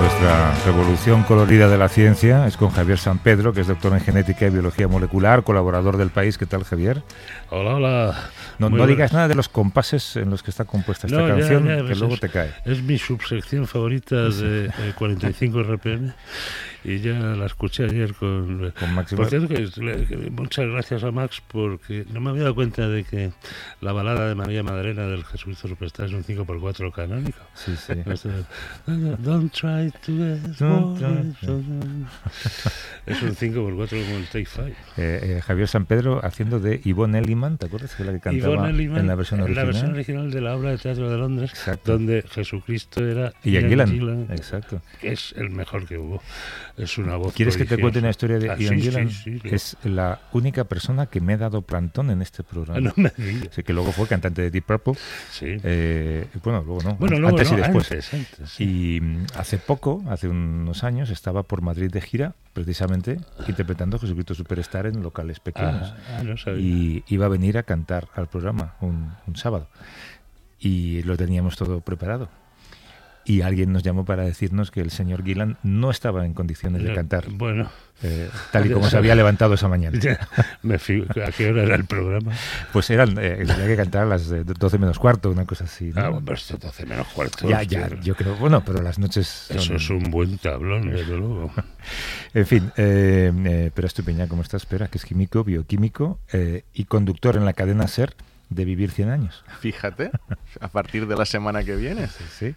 nuestra revolución colorida de la ciencia es con Javier Sampedro, que es doctor en genética y biología molecular, colaborador del País. ¿Qué tal, Javier? Hola, hola. No digas nada de los compases en los que está compuesta esta canción, que luego te cae. Es mi subsección favorita de 45 RPM y ya la escuché ayer con Max. Por cierto, que muchas gracias a Max, porque no me había dado cuenta de que la balada de María Magdalena del Jesucristo Superstar es un 5x4 canónico. Sí, sí. Don't try to get more. Es un 5x4 como el Take Five. Javier Sampedro haciendo de Yvonne Elliman, ¿te acuerdas? Que es la que cantaba Elliman, en la versión original. La versión original de la obra de teatro de Londres, exacto, donde Jesucristo era Ian Gillan, exacto, que es el mejor que hubo. Es una voz. ¿Quieres que te cuente una historia de Ian Gillan? Sí. Es la única persona que me ha dado plantón en este programa. No me digas. Sí, que luego fue cantante de Deep Purple. Sí. Bueno, luego no. Bueno, antes y después. Antes, sí. Y hace unos años, estaba por Madrid de gira, precisamente interpretando Jesucristo Superstar en locales pequeños. No sabía. Y iba a venir a cantar al programa un sábado. Y lo teníamos todo preparado. Y alguien nos llamó para decirnos que el señor Gillan no estaba en condiciones de cantar. Bueno, tal y como se había levantado esa mañana. ¿A qué hora era el programa? Pues tenía que cantar a las 12 menos cuarto, una cosa así, ¿no? Bueno, pero 12 menos cuarto. Ya, yo creo, bueno, pero las noches... Eso es un buen tablón, desde luego. En fin, pero Estupiñán, ¿cómo estás? Espera, que es químico, bioquímico y conductor en la cadena SER de Vivir 100 años. Fíjate, a partir de la semana que viene sí.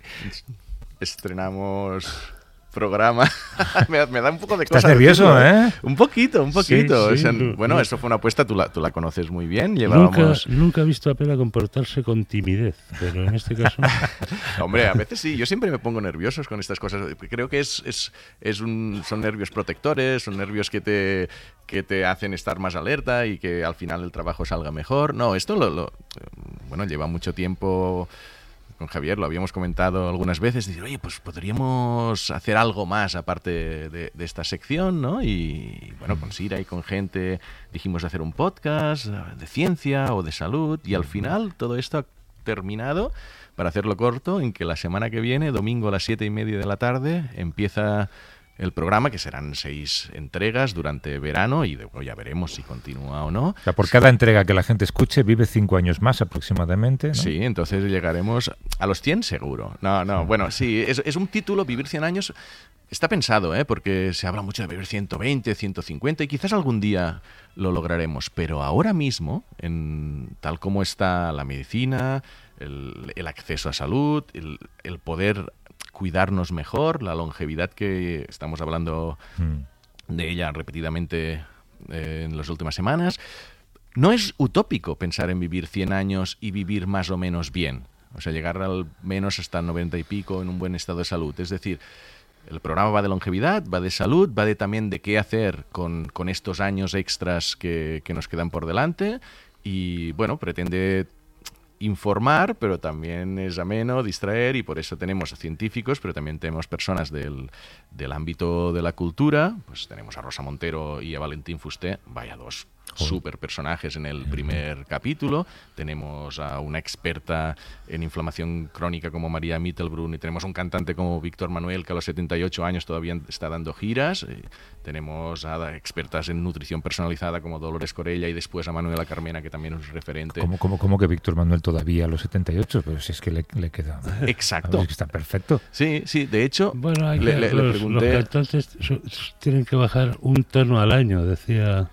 Estrenamos programa. me da un poco de cosa. ¿Estás nervioso, eh? Un poquito. Sí, o sea, bueno, eso fue una apuesta, tú la conoces muy bien. Llevábamos... Nunca he visto a Pela comportarse con timidez, pero en este caso... Hombre, a veces sí, yo siempre me pongo nervioso con estas cosas. Creo que son nervios protectores, son nervios que te hacen estar más alerta y que al final el trabajo salga mejor. No, esto bueno, lleva mucho tiempo. Con Javier lo habíamos comentado algunas veces, decir, oye, pues podríamos hacer algo más aparte de esta sección, ¿no? Y bueno, con Sira y con gente dijimos hacer un podcast de ciencia o de salud, y al final todo esto ha terminado, para hacerlo corto, en que la semana que viene, domingo a las 7:30 de la tarde, empieza el programa, que serán 6 entregas durante verano, y luego ya veremos si continúa o no. O sea, por cada entrega que la gente escuche, vive 5 años más aproximadamente, ¿no? Sí, entonces llegaremos a los 100 seguro. No, bueno, sí, es un título, Vivir 100 años, está pensado, porque se habla mucho de vivir 120, 150, y quizás algún día lo lograremos, pero ahora mismo, tal como está la medicina, el acceso a salud, el poder cuidarnos mejor, la longevidad que estamos hablando de ella repetidamente en las últimas semanas, no es utópico pensar en vivir 100 años y vivir más o menos bien, o sea, llegar al menos hasta 90 y pico en un buen estado de salud. Es decir, el programa va de longevidad, va de salud, va también de qué hacer con estos años extras que nos quedan por delante, y bueno, pretende informar, pero también es ameno, distraer, y por eso tenemos a científicos, pero también tenemos personas del ámbito de la cultura. Pues tenemos a Rosa Montero y a Valentín Fusté, vaya dos super personajes en el primer capítulo. Tenemos a una experta en inflamación crónica como María Mittelbrunn, y tenemos un cantante como Víctor Manuel, que a los 78 años todavía está dando giras. Tenemos a expertas en nutrición personalizada como Dolores Corella, y después a Manuela Carmena, que también es referente. ¿Cómo que Víctor Manuel todavía a los 78? Pero si es que le queda... Exacto. Es que está perfecto. Sí, de hecho, bueno, le pregunté... Los cantantes tienen que bajar un tono al año, decía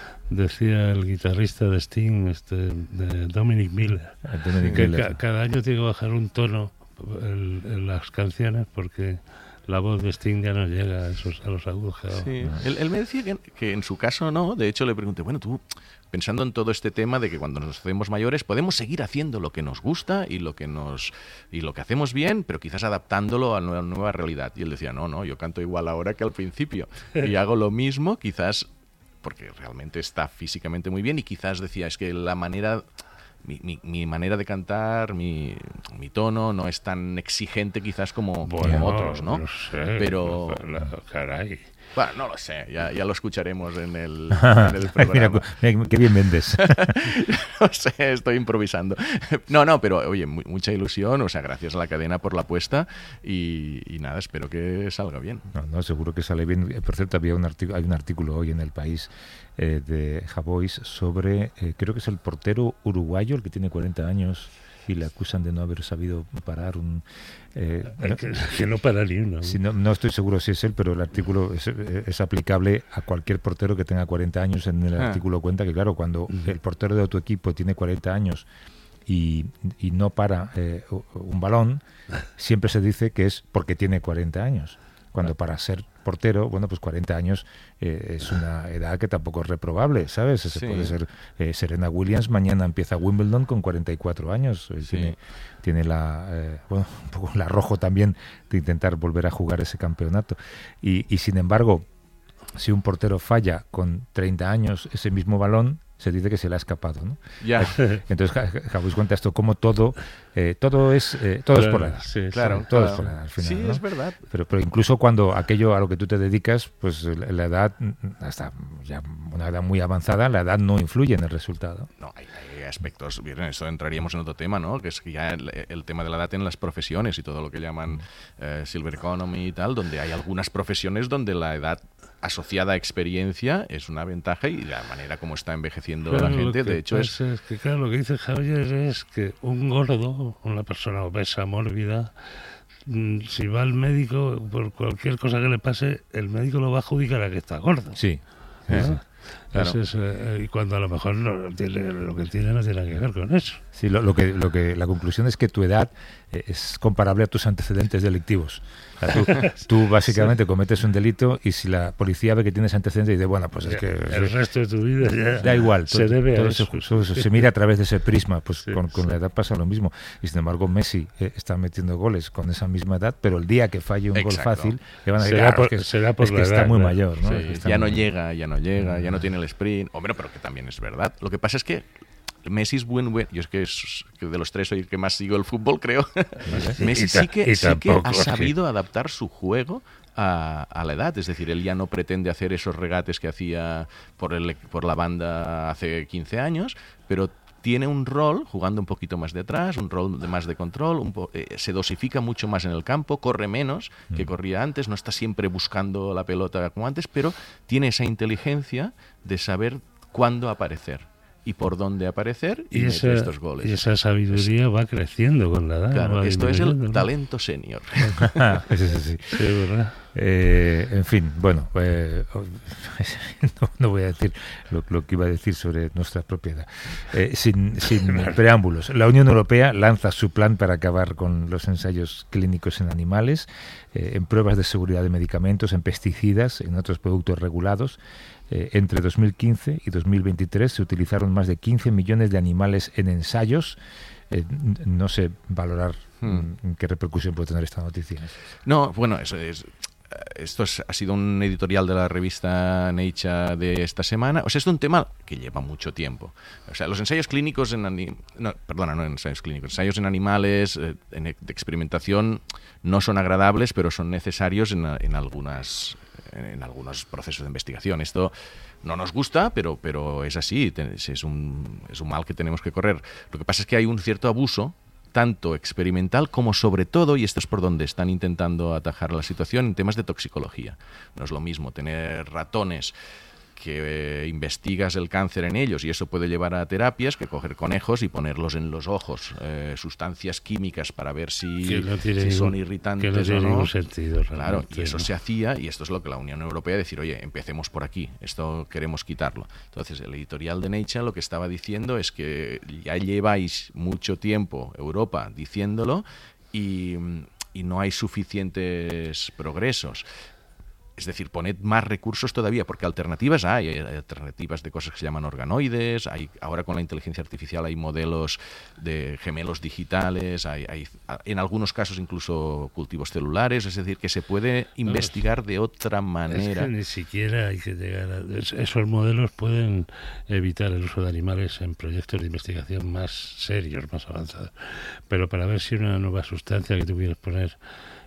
el guitarrista de Sting, de Dominic Miller. Cada año tiene que bajar un tono en las canciones, porque la voz de Sting ya no llega a los agudos. Sí. Él me decía que en su caso no. De hecho, le pregunté, bueno, tú, pensando en todo este tema de que cuando nos hacemos mayores podemos seguir haciendo lo que nos gusta y lo que hacemos bien, pero quizás adaptándolo a una nueva realidad. Y él decía, no, yo canto igual ahora que al principio y hago lo mismo, quizás porque realmente está físicamente muy bien, y quizás decía, es que la manera... Mi manera de cantar, mi tono no es tan exigente quizás como otros, ¿no? No sé, pero caray. Bueno, no lo sé, ya lo escucharemos en el programa. Mira, qué bien vendes. No sé, estoy improvisando. No, pero oye, mucha ilusión, o sea, gracias a la cadena por la apuesta y nada, espero que salga bien. No, seguro que sale bien. Por cierto, hay un artículo hoy en El País de Javois sobre, creo que es el portero uruguayo, el que tiene 40 años y le acusan de no haber sabido parar que no para ni uno. Sí, no estoy seguro si es él, pero el artículo es aplicable a cualquier portero que tenga 40 años. En el artículo cuenta que, claro, cuando el portero de tu equipo tiene 40 años y no para un balón, siempre se dice que es porque tiene 40 años. Cuando para ser portero, bueno, pues 40 años es una edad que tampoco es reprobable, ¿sabes? Se puede ser Serena Williams, mañana empieza Wimbledon con 44 años. Sí. Tiene un poco el arrojo también de intentar volver a jugar ese campeonato. Y sin embargo, si un portero falla con 30 años ese mismo balón, se dice que se le ha escapado, ¿no? Ya. Entonces, Javois cuenta esto como todo es por la edad. Sí, claro, todo es por la edad al final. Sí, ¿no? es verdad. Pero incluso cuando aquello a lo que tú te dedicas, pues la edad, hasta ya una edad muy avanzada, la edad no influye en el resultado. No, hay aspectos, bien, esto entraríamos en otro tema, ¿no? Que es que ya el tema de la edad en las profesiones y todo lo que llaman Silver Economy y tal, donde hay algunas profesiones donde la edad asociada a experiencia es una ventaja y la manera como está envejeciendo la gente, de hecho es que claro, lo que dice Javier es que un gordo, una persona obesa, mórbida, si va al médico por cualquier cosa que le pase, el médico lo va a adjudicar a que está gordo. Sí. ¿No? Claro. Y cuando a lo mejor lo que tiene no tiene que ver con eso. Sí, la conclusión es que tu edad es comparable a tus antecedentes delictivos. O sea, tú básicamente cometes un delito y si la policía ve que tienes antecedentes dice, bueno, pues es que el resto de tu vida ya da igual, se debe a eso. eso. Se mira a través de ese prisma, pues con la edad pasa lo mismo. Y sin embargo Messi está metiendo goles con esa misma edad, pero el día que falle un gol fácil le van a decir, será por la está edad, muy mayor, ¿no? Sí, ya no llega, ya no tiene el sprint. Hombre, pero que también es verdad. Lo que pasa es que Messi es buen. Yo es que de los tres soy el que más sigo el fútbol, creo. Messi sí que ha sabido adaptar su juego a la edad. Es decir, él ya no pretende hacer esos regates que hacía por la banda hace 15 años, pero tiene un rol jugando un poquito más de atrás, un rol más de control, se dosifica mucho más en el campo, corre menos que corría antes, no está siempre buscando la pelota como antes, pero tiene esa inteligencia de saber cuándo aparecer y por dónde aparecer y meter estos goles. Y esa sabiduría va creciendo con la edad. Claro, esto es el talento senior. Sí, ¿verdad? En fin, bueno, no voy a decir lo que iba a decir sobre nuestra propiedad. Sin preámbulos, la Unión Europea lanza su plan para acabar con los ensayos clínicos en animales, en pruebas de seguridad de medicamentos, en pesticidas, en otros productos regulados. Entre 2015 y 2023 se utilizaron más de 15 millones de animales en ensayos. No sé valorar qué repercusión puede tener esta noticia. No, bueno, esto ha sido un editorial de la revista Nature de esta semana. O sea, es un tema que lleva mucho tiempo. O sea, los ensayos clínicos ensayos en animales de experimentación no son agradables, pero son necesarios en algunos procesos de investigación. Esto no nos gusta, pero es así, es un mal que tenemos que correr. Lo que pasa es que hay un cierto abuso, tanto experimental como sobre todo, y esto es por donde están intentando atajar la situación, en temas de toxicología. No es lo mismo tener ratones que investigas el cáncer en ellos y eso puede llevar a terapias que coger conejos y ponerlos en los ojos, sustancias químicas para ver si son irritantes que no tiene o no. Ningún sentido, claro, y eso se hacía, y esto es lo que la Unión Europea decir, oye, empecemos por aquí, esto queremos quitarlo. Entonces, el editorial de Nature lo que estaba diciendo es que ya lleváis mucho tiempo, Europa, diciéndolo, y no hay suficientes progresos. Es decir, poned más recursos todavía, porque alternativas hay alternativas de cosas que se llaman organoides, ahora con la inteligencia artificial hay modelos de gemelos digitales, hay en algunos casos incluso cultivos celulares, es decir, que se puede investigar de otra manera. Es que ni siquiera hay que llegar a... Esos modelos pueden evitar el uso de animales en proyectos de investigación más serios, más avanzados. Pero para ver si una nueva sustancia que tú quieres poner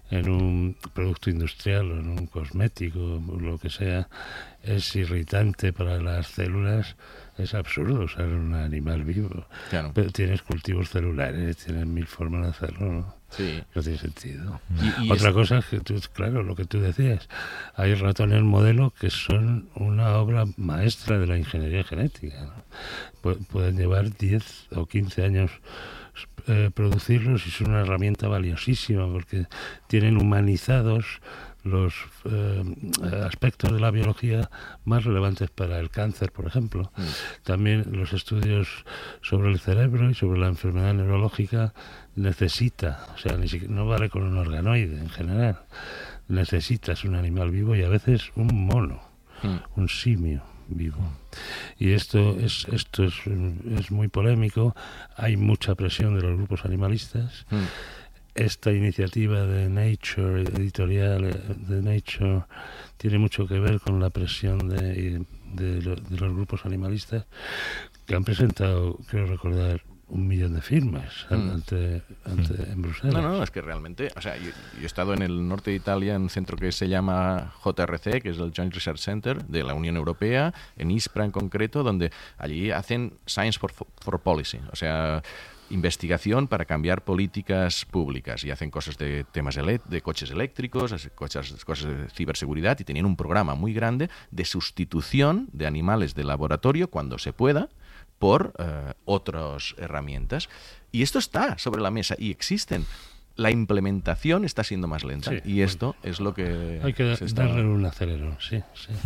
en un producto industrial o en un cosmético, lo que sea, es irritante para las células, es absurdo usar un animal vivo. Claro. Pero tienes cultivos celulares, tienes 1000 formas de hacerlo, ¿no? Sí. No tiene sentido. Y otra cosa es que, claro, lo que tú decías, hay ratones modelo que son una obra maestra de la ingeniería genética, ¿no? Pueden llevar 10 o 15 años producirlos y son una herramienta valiosísima porque tienen humanizados los aspectos de la biología más relevantes para el cáncer, por ejemplo. También los estudios sobre el cerebro y sobre la enfermedad neurológica necesita, o sea, no vale con un organoide en general, necesitas un animal vivo y a veces un mono, un simio vivo. Y esto es muy polémico, hay mucha presión de los grupos animalistas. Esta iniciativa de Nature, editorial de Nature, tiene mucho que ver con la presión de los grupos animalistas, que han presentado, creo recordar, 1 millón de firmas en Bruselas. No, es que realmente, o sea, yo he estado en el norte de Italia en un centro que se llama JRC, que es el Joint Research Center de la Unión Europea, en Ispra en concreto, donde allí hacen Science for Policy, o sea, investigación para cambiar políticas públicas, y hacen cosas de temas de coches eléctricos, cosas de ciberseguridad, y tenían un programa muy grande de sustitución de animales de laboratorio cuando se pueda por otras herramientas. Y esto está sobre la mesa y existen. La implementación está siendo más lenta, sí, y esto es lo que hay que darle un acelerón, sí.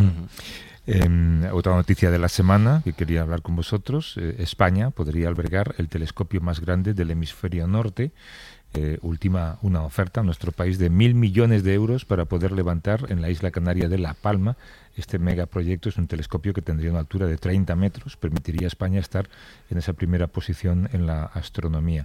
Otra noticia de la semana que quería hablar con vosotros: España podría albergar el telescopio más grande del hemisferio norte. Última una oferta a nuestro país de 1.000 millones de euros para poder levantar en la isla canaria de La Palma. Este megaproyecto es un telescopio que tendría una altura de 30 metros, permitiría a España estar en esa primera posición en la astronomía.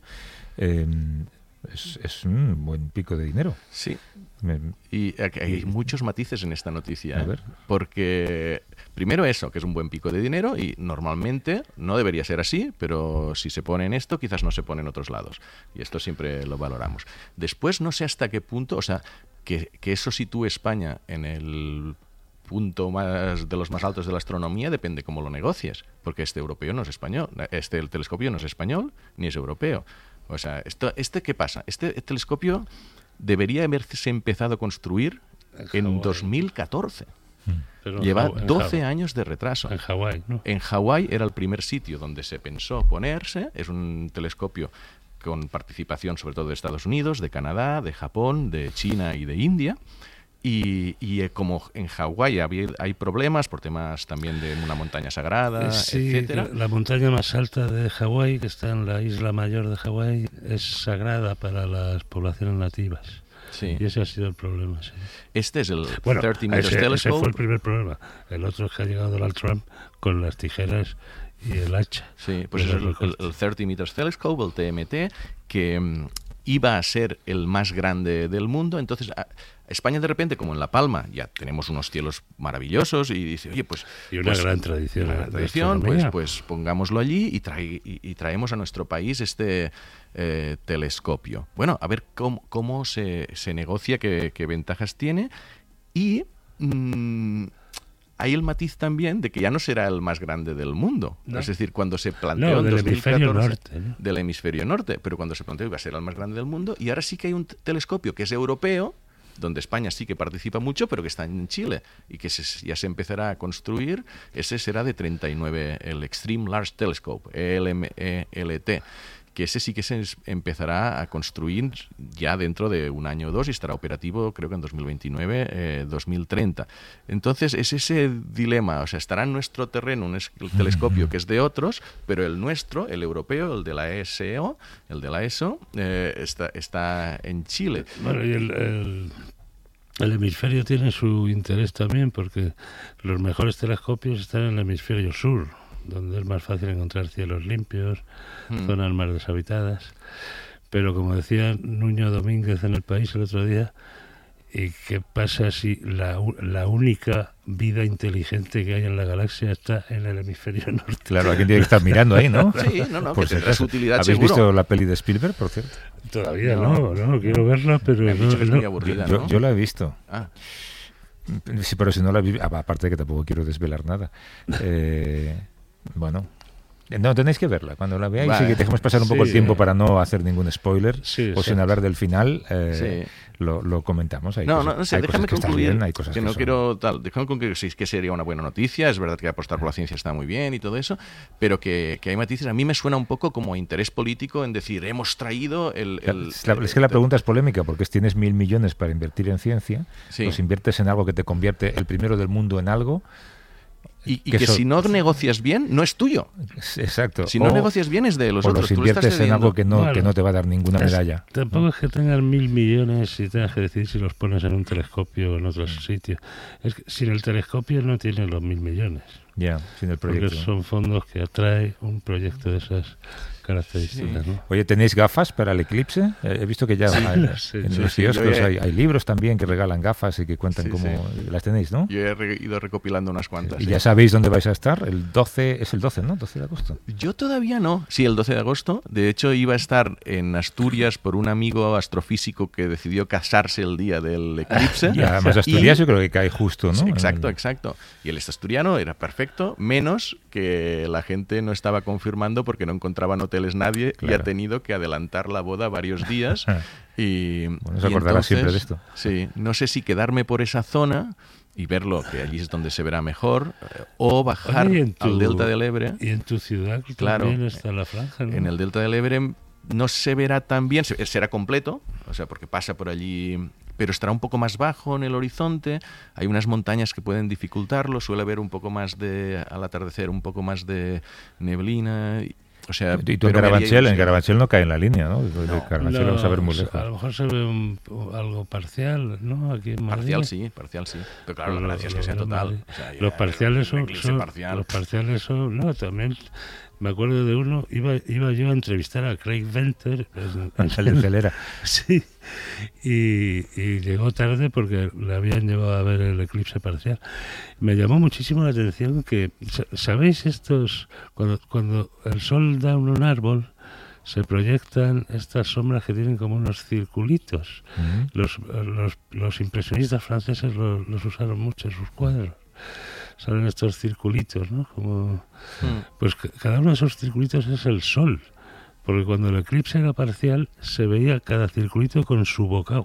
Es un buen pico de dinero. Sí. Y hay muchos matices en esta noticia, porque primero eso, que es un buen pico de dinero, y normalmente no debería ser así, pero si se pone en esto, quizás no se pone en otros lados, y esto siempre lo valoramos. Después no sé hasta qué punto, o sea, que eso sitúe España en el punto más de los más altos de la astronomía, depende cómo lo negocies, porque europeo no es español, el telescopio no es español ni es europeo. O sea, ¿qué pasa? Este telescopio debería haberse empezado a construir en 2014. Pero lleva 12 años de retraso. En Hawái, ¿no? En Hawái era el primer sitio donde se pensó ponerse. Es un telescopio con participación sobre todo de Estados Unidos, de Canadá, de Japón, de China y de India. Y como en Hawái hay problemas por temas también de una montaña sagrada, etcétera. La montaña más alta de Hawái, que está en la isla mayor de Hawái, es sagrada para las poblaciones nativas. Sí. Y ese ha sido el problema, sí. Este es el 30 Meters Telescope. Ese fue el primer problema. El otro es que ha llegado Donald Trump con las tijeras y el hacha. Sí, pues es el 30 Meters Telescope, el TMT, que iba a ser el más grande del mundo. Entonces España, de repente, como en La Palma ya tenemos unos cielos maravillosos, y dice, oye, pues... Y una gran tradición. Pues pongámoslo allí y traemos a nuestro país este telescopio. Bueno, a ver cómo se negocia, qué ventajas tiene. Y hay el matiz también de que ya no será el más grande del mundo. No. Es decir, cuando se planteó en 2014 del hemisferio norte, pero cuando se planteó iba a ser el más grande del mundo, y ahora sí que hay un telescopio que es europeo, donde España sí que participa mucho, pero que está en Chile y que ya se empezará a construir. Ese será de 39, el Extreme Large Telescope, ELMELT, que ese sí que se empezará a construir ya dentro de un año o dos, y estará operativo creo que en 2029, 2030. Entonces es ese dilema, o sea, estará en nuestro terreno el telescopio que es de otros, pero el nuestro, el europeo, el de la ESO, está en Chile. Bueno, y el hemisferio tiene su interés también, porque los mejores telescopios están en el hemisferio sur, donde es más fácil encontrar cielos limpios, zonas más deshabitadas. Pero como decía Nuño Domínguez en El País el otro día, ¿Y qué pasa si la única vida inteligente que hay en la galaxia está en el hemisferio norte? Claro, alguien tiene que estar mirando ahí, ¿no? Sí, que tendrá su utilidad. ¿Habéis visto la peli de Spielberg, por cierto? Todavía no, quiero verla, pero... Me han dicho que es muy aburrida, ¿no? Yo la he visto. Ah. Sí, pero si no la vi, aparte de que tampoco quiero desvelar nada. Bueno... No, tenéis que verla. Cuando la veáis y que dejemos pasar un poco el tiempo para no hacer ningún spoiler o sin hablar del final, lo comentamos. No sé, déjame concluir que no quiero déjame concluir que sería una buena noticia. Es verdad que apostar por la ciencia está muy bien y todo eso, pero que hay matices. A mí me suena un poco como interés político en decir, hemos traído es que la pregunta es polémica, porque tienes 1.000 millones para invertir en ciencia, los inviertes en algo que te convierte el primero del mundo en algo, y que si no negocias bien, no es tuyo. Exacto. Si no negocias bien, es de los otros. O los inviertes en algo que no te va a dar ninguna medalla. Tampoco es que tengas 1.000 millones y tengas que decidir si los pones en un telescopio o en otro sitio. Es que sin el telescopio no tienes los 1.000 millones. Ya, sin el proyecto. Porque son fondos que atrae un proyecto de esas características, ¿no? Oye, ¿tenéis gafas para el eclipse? He visto que ya en los kioscos hay libros también que regalan gafas y que cuentan cómo... Las tenéis, ¿no? Yo he ido recopilando unas cuantas. ¿Y ya sabéis dónde vais a estar? El 12, es el 12, ¿no? 12 de agosto. Yo todavía no. Sí, el 12 de agosto. De hecho, iba a estar en Asturias por un amigo astrofísico que decidió casarse el día del eclipse. Y además Asturias yo creo que cae justo, ¿no? Sí, exacto. Y el asturiano era perfecto, menos que la gente no estaba confirmando porque no encontraban hoteles nadie y ha tenido que adelantar la boda varios días. Y se acordará entonces, siempre de esto. Sí, no sé si quedarme por esa zona y verlo, que allí es donde se verá mejor, o bajar al delta del Ebre. Y en tu ciudad también está la franja, ¿no? En el delta del Ebre no se verá tan bien, será completo, o sea, porque pasa por allí, pero estará un poco más bajo en el horizonte. Hay unas montañas que pueden dificultarlo, suele haber un poco más al atardecer, un poco más de neblina. O sea, y tú en Carabanchel no cae en la línea, ¿no? Carabanchel vamos a ver muy lejos. A lo mejor se ve algo parcial, ¿no? Aquí en Madrid. Parcial sí. Pero claro, la gracia es que sea total. O sea, los parciales son... No, también... Me acuerdo de uno, iba yo a entrevistar a Craig Venter en Celera. Sí, y llegó tarde porque le habían llevado a ver el eclipse parcial. Me llamó muchísimo la atención que, ¿sabéis estos? Cuando el sol da en un árbol, se proyectan estas sombras que tienen como unos circulitos. Los impresionistas franceses los usaron mucho en sus cuadros. Salen estos circulitos, ¿no? Pues cada uno de esos circulitos es el sol, porque cuando el eclipse era parcial se veía cada circulito con su bocado.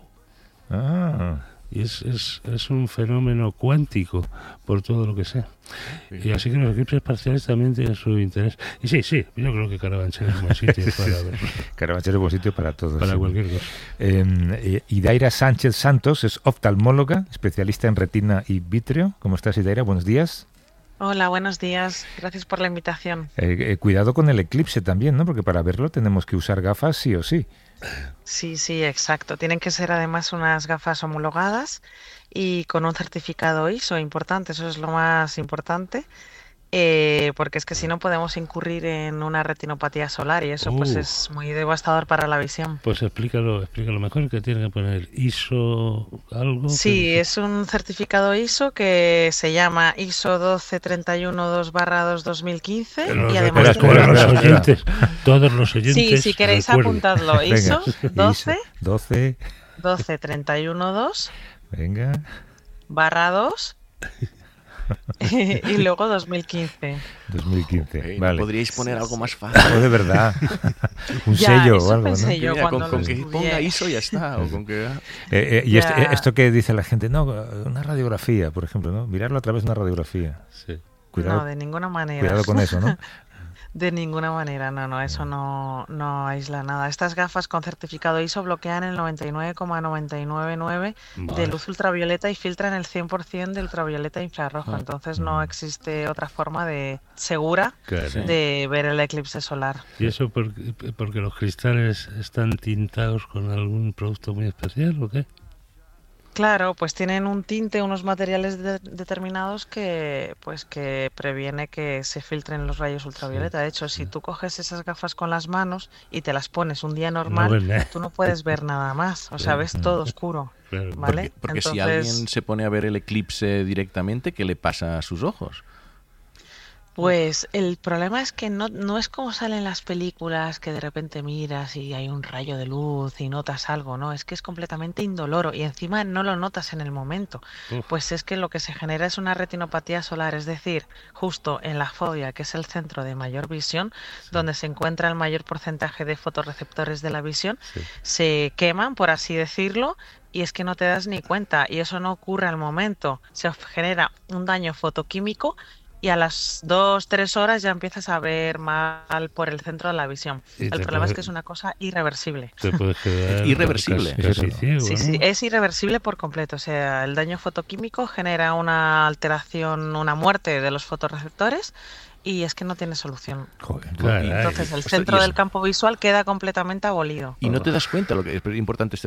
Y es un fenómeno cuántico por todo lo que sea. Y así que los eclipses parciales también tienen su interés. Y sí, yo creo que Carabanchel es un buen sitio para ver. Carabanchel es un buen sitio para todos. Para cualquier cosa. Idaira Sánchez Santos es oftalmóloga, especialista en retina y vítreo. ¿Cómo estás, Idaira? Buenos días. Hola, buenos días. Gracias por la invitación. Cuidado con el eclipse también, ¿no? Porque para verlo tenemos que usar gafas sí o sí. Sí, exacto. Tienen que ser además unas gafas homologadas y con un certificado ISO importante. Eso es lo más importante. Porque es que si no podemos incurrir en una retinopatía solar y eso pues es muy devastador para la visión. Pues explícalo mejor, que tiene que poner ISO algo. Sí, es un certificado ISO que se llama ISO 12312/2015 y además todos los oyentes. Sí, si queréis apuntadlo, ISO 12312 Venga. /2 y luego 2015. 2015, vale. ¿Podríais poner algo más fácil? De verdad. Un sello o algo, ¿no? Yo con que ponga ISO ya está. O con que... y esto que dice la gente, no, una radiografía, por ejemplo, ¿no? Mirarlo a través de una radiografía. Sí. Cuidado, no, de ninguna manera. Cuidado con eso, ¿no? De ninguna manera, no, eso no aísla nada. Estas gafas con certificado ISO bloquean el 99,999 de luz ultravioleta y filtran el 100% de ultravioleta infrarrojo. Entonces no existe otra forma segura de ver el eclipse solar. ¿Y eso porque los cristales están tintados con algún producto muy especial o qué? Claro, pues tienen un tinte, unos materiales determinados que previene que se filtren los rayos ultravioleta. De hecho, si tú coges esas gafas con las manos y te las pones un día normal, tú no puedes ver nada más. O sea, ves todo oscuro. ¿Vale? Porque si alguien se pone a ver el eclipse directamente, ¿qué le pasa a sus ojos? Pues el problema es que no es como salen las películas, que de repente miras y hay un rayo de luz y notas algo, ¿no? Es que es completamente indoloro y encima no lo notas en el momento. Pues es que lo que se genera es una retinopatía solar, es decir, justo en la fobia, que es el centro de mayor visión, donde se encuentra el mayor porcentaje de fotorreceptores de la visión, se queman, por así decirlo, y es que no te das ni cuenta, y eso no ocurre al momento. Se genera un daño fotoquímico y a las 2-3 horas ya empiezas a ver mal por el centro de la visión. El problema es que es una cosa irreversible. Te puedes quedar irreversible. Casi ciego, sí, ¿no? sí, es irreversible por completo. O sea, el daño fotoquímico genera una alteración, una muerte de los fotorreceptores y es que no tiene solución. Joder, entonces el centro del campo visual queda completamente abolido. Y no te das cuenta, lo que es importante,